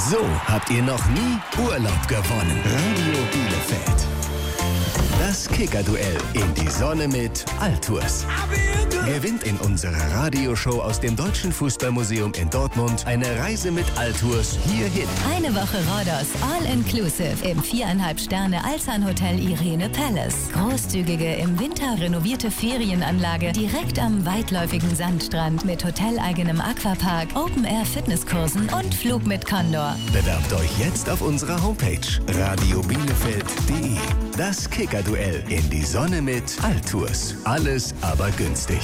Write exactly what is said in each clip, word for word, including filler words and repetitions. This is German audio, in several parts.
So habt ihr noch nie Urlaub gewonnen. Radio Bielefeld. Das Kicker-Duell in die Sonne mit Altours. Gewinnt in unserer Radioshow aus dem Deutschen Fußballmuseum in Dortmund eine Reise mit Altours hierhin. Eine Woche Rhodos, all-inclusive im viereinhalb Sterne Alzan-Hotel Irene Palace. Großzügige, im Winter renovierte Ferienanlage direkt am weitläufigen Sandstrand mit hoteleigenem Aquapark, Open-Air-Fitnesskursen und Flug mit Condor. Bewerbt euch jetzt auf unserer Homepage radio bielefeld punkt de. Das Kicker-Duell in die Sonne mit Altours. Alles aber günstig.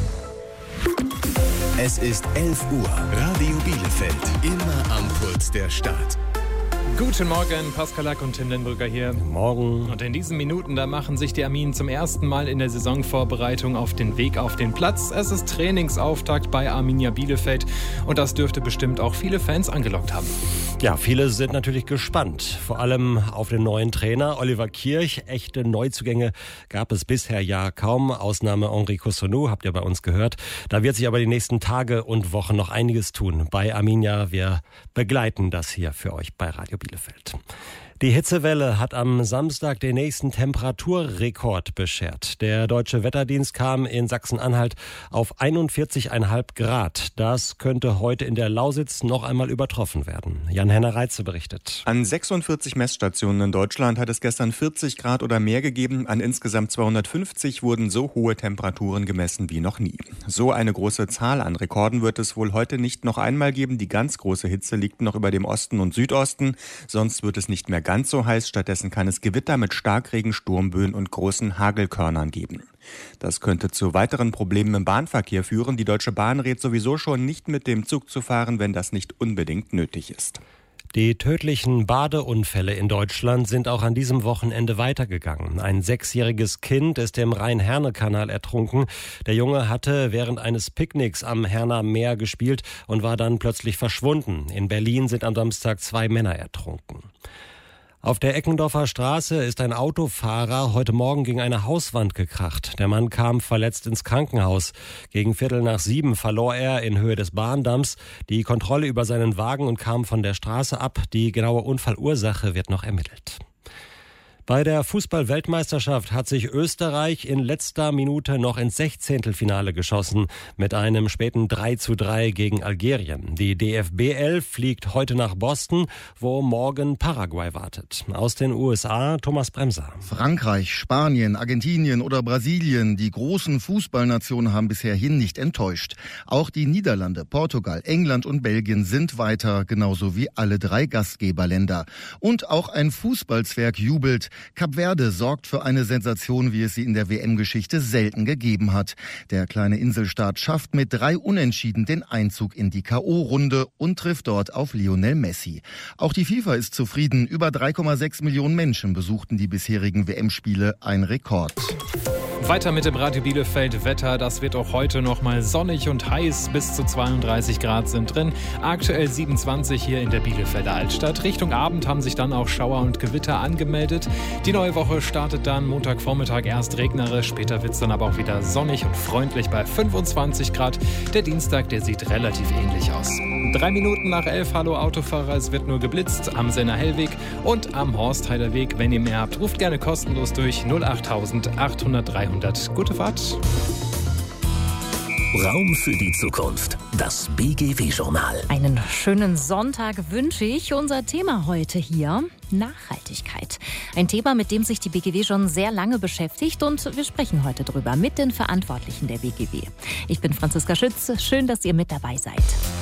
Es ist elf Uhr. Radio Bielefeld. Immer am Puls der Stadt. Guten Morgen, Pascal Lack und Tim Lindbrücker hier. Guten Morgen. Und in diesen Minuten, da machen sich die Arminen zum ersten Mal in der Saisonvorbereitung auf den Weg auf den Platz. Es ist Trainingsauftakt bei Arminia Bielefeld und das dürfte bestimmt auch viele Fans angelockt haben. Ja, viele sind natürlich gespannt, vor allem auf den neuen Trainer Oliver Kirch. Echte Neuzugänge gab es bisher ja kaum, Ausnahme Henri Cossonneau, habt ihr bei uns gehört. Da wird sich aber die nächsten Tage und Wochen noch einiges tun bei Arminia. Wir begleiten das hier für euch bei Radio Bielefeld. Die Hitzewelle hat am Samstag den nächsten Temperaturrekord beschert. Der Deutsche Wetterdienst kam in Sachsen-Anhalt auf einundvierzig Komma fünf Grad. Das könnte heute in der Lausitz noch einmal übertroffen werden. Jan-Henner Reitze berichtet. An sechsundvierzig Messstationen in Deutschland hat es gestern vierzig Grad oder mehr gegeben. An insgesamt zweihundertfünfzig wurden so hohe Temperaturen gemessen wie noch nie. So eine große Zahl an Rekorden wird es wohl heute nicht noch einmal geben. Die ganz große Hitze liegt noch über dem Osten und Südosten. Sonst wird es nicht mehr ganz so heiß. Stattdessen kann es Gewitter mit Starkregen, Sturmböen und großen Hagelkörnern geben. Das könnte zu weiteren Problemen im Bahnverkehr führen. Die Deutsche Bahn rät sowieso schon, nicht mit dem Zug zu fahren, wenn das nicht unbedingt nötig ist. Die tödlichen Badeunfälle in Deutschland sind auch an diesem Wochenende weitergegangen. Ein sechsjähriges Kind ist im Rhein-Herne-Kanal ertrunken. Der Junge hatte während eines Picknicks am Herner Meer gespielt und war dann plötzlich verschwunden. In Berlin sind am Samstag zwei Männer ertrunken. Auf der Eckendorfer Straße ist ein Autofahrer heute Morgen gegen eine Hauswand gekracht. Der Mann kam verletzt ins Krankenhaus. Gegen Viertel nach sieben verlor er in Höhe des Bahndamms die Kontrolle über seinen Wagen und kam von der Straße ab. Die genaue Unfallursache wird noch ermittelt. Bei der Fußball-Weltmeisterschaft hat sich Österreich in letzter Minute noch ins Sechzehntelfinale geschossen mit einem späten drei zu drei gegen Algerien. Die D F B elf fliegt heute nach Boston, wo morgen Paraguay wartet. Aus den U S A Thomas Bremser. Frankreich, Spanien, Argentinien oder Brasilien, die großen Fußballnationen haben bisher hin nicht enttäuscht. Auch die Niederlande, Portugal, England und Belgien sind weiter, genauso wie alle drei Gastgeberländer. Und auch ein Fußballzwerg jubelt. Kap Verde sorgt für eine Sensation, wie es sie in der W M-Geschichte selten gegeben hat. Der kleine Inselstaat schafft mit drei Unentschieden den Einzug in die K O-Runde und trifft dort auf Lionel Messi. Auch die FIFA ist zufrieden. Über drei Komma sechs Millionen Menschen besuchten die bisherigen W M-Spiele, ein Rekord. Weiter mit dem Radio Bielefeld Wetter. Das wird auch heute noch mal sonnig und heiß. Bis zu zweiunddreißig Grad sind drin. Aktuell siebenundzwanzig hier in der Bielefelder Altstadt. Richtung Abend haben sich dann auch Schauer und Gewitter angemeldet. Die neue Woche startet dann Montagvormittag erst regnerisch. Später wird es dann aber auch wieder sonnig und freundlich bei fünfundzwanzig Grad. Der Dienstag, der sieht relativ ähnlich aus. Drei Minuten nach elf. Hallo Autofahrer. Es wird nur geblitzt am Senner Hellweg und am Horstheider Weg. Wenn ihr mehr habt, ruft gerne kostenlos durch null acht achthundert dreihundert. Gute Fahrt. Raum für die Zukunft. Das B G W-Journal. Einen schönen Sonntag wünsche ich. Unser Thema heute hier: Nachhaltigkeit. Ein Thema, mit dem sich die B G W schon sehr lange beschäftigt, und wir sprechen heute drüber mit den Verantwortlichen der B G W. Ich bin Franziska Schütz. Schön, dass ihr mit dabei seid.